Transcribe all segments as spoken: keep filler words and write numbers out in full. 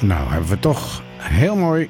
Nou hebben we toch heel mooi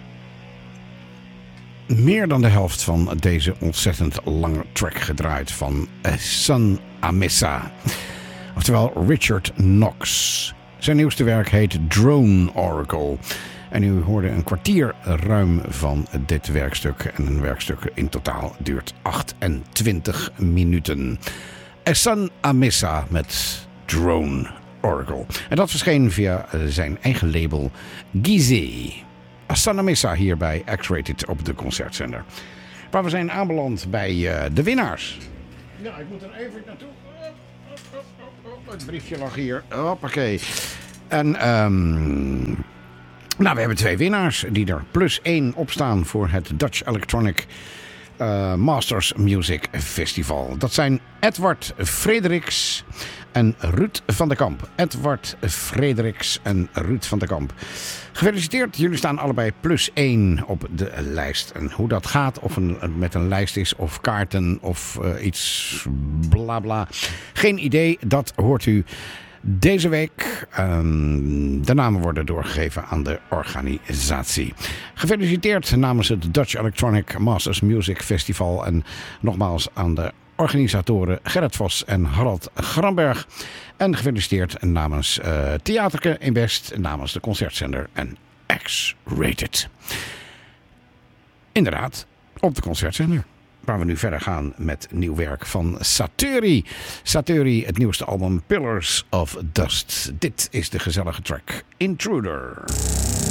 meer dan de helft van deze ontzettend lange track gedraaid van Sun Amissa. Oftewel Richard Knox. Zijn nieuwste werk heet Drone Oracle. En u hoorde een kwartier ruim van dit werkstuk. En een werkstuk in totaal duurt achtentwintig minuten. Sun Amissa met Drone Oracle. En dat verscheen via zijn eigen label Gizeh. Sun Amissa hier bij X-Rated op de Concertzender. Waar we zijn aanbeland bij uh, de winnaars. Ja, ik moet er even naartoe. Het briefje lag hier. Hoppakee. En um, nou, we hebben twee winnaars die er plus één op staan voor het Dutch Electronic uh, Masters Music Festival. Dat zijn Edward Frederiks en Ruud van der Kamp. Edward Frederiks en Ruud van der Kamp. Gefeliciteerd, jullie staan allebei plus één op de lijst. En hoe dat gaat, of een, met een lijst is, of kaarten, of uh, iets bla bla. Geen idee, dat hoort u deze week. Um, de namen worden doorgegeven aan de organisatie. Gefeliciteerd namens het Dutch Electronic Masters Music Festival. En nogmaals aan de organisatoren Gerrit Vos en Harald Gramberg. En gefeliciteerd namens uh, Theaterke in Best, namens de Concertzender en X-Rated. Inderdaad, op de Concertzender. Waar we nu verder gaan met nieuw werk van Satori. Satori, het nieuwste album Pillars of Dust. Dit is de gezellige track Intruder.